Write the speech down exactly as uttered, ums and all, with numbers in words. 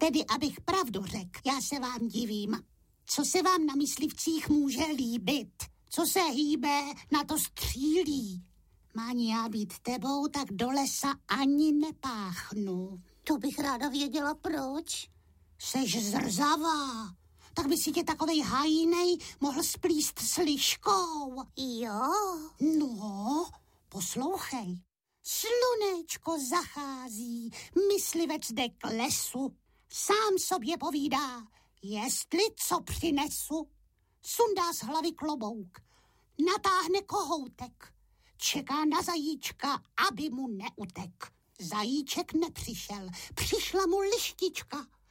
Tedy, abych pravdu řekl, já se vám divím. Co se vám na myslivcích může líbit? Co se hýbe, na to střílí. Má-ni já být tebou, tak do lesa ani nepáchnu. To bych ráda věděla, proč. Seš zrzavá. Tak by si tě takovej hajínej mohl splíst s liškou. Jo. No, poslouchej. Slunečko zachází, myslivec jde k lesu. Sám sobě povídá, jestli co přinesu. Sundá z hlavy klobouk, natáhne kohoutek. Čeká na zajíčka, aby mu neutek. Zajíček nepřišel, přišla mu lištička.